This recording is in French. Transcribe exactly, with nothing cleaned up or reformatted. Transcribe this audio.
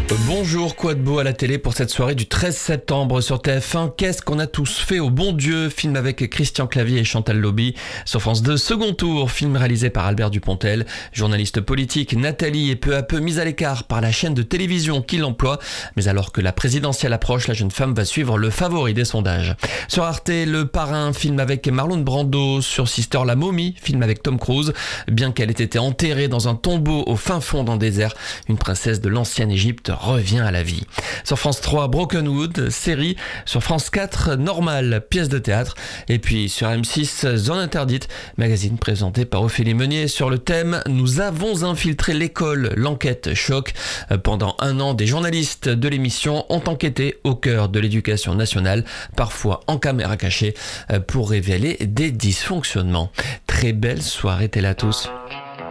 Bonjour, quoi de beau à la télé pour cette soirée du treize septembre sur T F un. Qu'est-ce qu'on a tous fait au bon Dieu? Film avec Christian Clavier et Chantal Lobby. Sur France deux, second tour, film réalisé par Albert Dupontel. Journaliste politique, Nathalie est peu à peu mise à l'écart par la chaîne de télévision qui l'emploie. Mais alors que la présidentielle approche, la jeune femme va suivre le favori des sondages. Sur Arte, Le Parrain, film avec Marlon Brando. Sur Sister, La Momie, film avec Tom Cruise. Bien qu'elle ait été enterrée dans un tombeau au fin fond d'un désert, une princesse de l'ancienne Égypte revient à la vie. Sur France trois, Brokenwood, série. Sur France quatre, Normal, pièce de théâtre. Et puis sur M six, Zone Interdite, magazine présenté par Ophélie Meunier sur le thème « Nous avons infiltré l'école, l'enquête choc ». Pendant un an, des journalistes de l'émission ont enquêté au cœur de l'éducation nationale, parfois en caméra cachée, pour révéler des dysfonctionnements. Très belle soirée télé à tous.